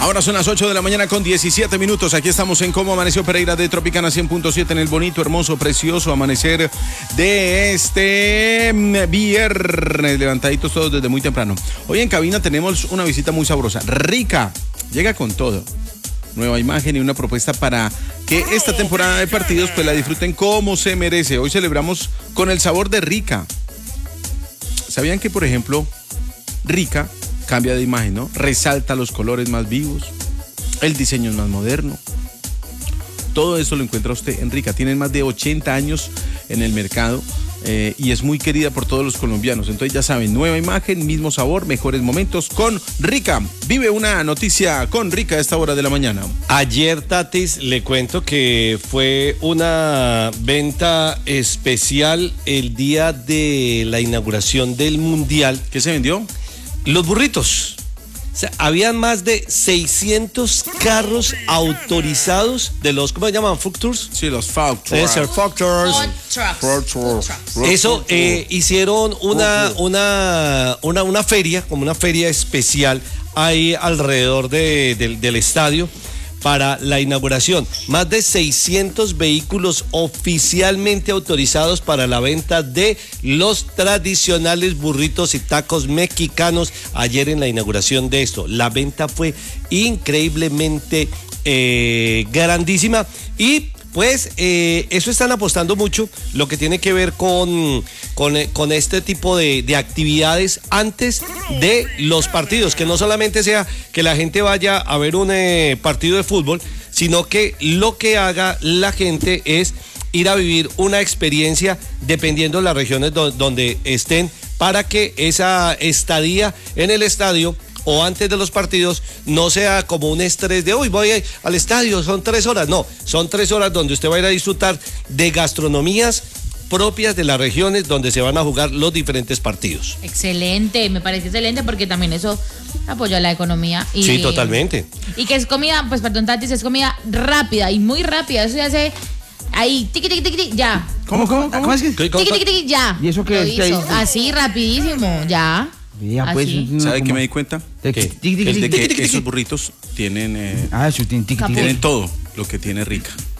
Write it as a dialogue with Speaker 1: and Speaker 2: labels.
Speaker 1: Ahora son las 8 de la mañana con 17 minutos. Aquí estamos en Cómo Amaneció Pereira de Tropicana 100.7 en el bonito, hermoso, precioso amanecer de este viernes. Levantaditos todos desde muy temprano. Hoy en cabina tenemos una visita muy sabrosa. Rica, llega con todo. Nueva imagen y una propuesta para que esta temporada de partidos pues la disfruten como se merece. Hoy celebramos con el sabor de Rica. ¿Sabían que, por ejemplo, Rica cambia de imagen, ¿no? Resalta los colores más vivos, el diseño es más moderno. Todo eso lo encuentra usted en Rica. Tienen más de 80 años en el mercado y es muy querida por todos los colombianos. Entonces ya saben, nueva imagen, mismo sabor, mejores momentos con Rica. Vive una noticia con Rica a esta hora de la mañana.
Speaker 2: Ayer, Tatis, le cuento que fue una venta especial el día de la inauguración del Mundial.
Speaker 1: ¿Qué se vendió?
Speaker 2: Los burritos. O sea, habían más de 600 carros autorizados de los, ¿cómo se llaman? ¿Food Tours?
Speaker 1: Sí, los Food Tours.
Speaker 2: Food Tours.
Speaker 3: Food trucks.
Speaker 2: Eso, hicieron una feria, como una feria especial ahí alrededor del estadio para la inauguración. Más de 600 vehículos oficialmente autorizados para la venta de los tradicionales burritos y tacos mexicanos ayer en la inauguración de esto. La venta fue increíblemente grandísima y pues eso están apostando mucho lo que tiene que ver con este tipo de actividades antes de los partidos, que no solamente sea que la gente vaya a ver un partido de fútbol, sino que lo que haga la gente es ir a vivir una experiencia dependiendo de las regiones donde estén, para que esa estadía en el estadio o antes de los partidos no sea como un estrés de hoy voy al estadio, son 3 horas. No, son 3 horas donde usted va a ir a disfrutar de gastronomías propias de las regiones donde se van a jugar los diferentes partidos.
Speaker 3: Excelente, me parece excelente porque también eso apoya la economía. Y,
Speaker 2: sí, totalmente.
Speaker 3: Y que es comida, pues perdón, Tatis, es comida rápida y muy rápida. Eso se hace ahí, tiqui, tiqui, tiqui, tiqui, ya.
Speaker 1: ¿Cómo es que?
Speaker 3: Tiqui, tiqui, tiqui, ya.
Speaker 4: ¿Y eso qué
Speaker 3: Lo
Speaker 4: es? ¿Qué
Speaker 3: hizo.
Speaker 4: hay?
Speaker 3: Así, rapidísimo, ya.
Speaker 4: Ya, pues,
Speaker 3: Así.
Speaker 1: ¿Sabe qué me di cuenta?
Speaker 4: ¿De qué?
Speaker 1: Es de que esos burritos tienen,
Speaker 4: Ah, eso tiene
Speaker 1: tienen todo lo que tiene Rica.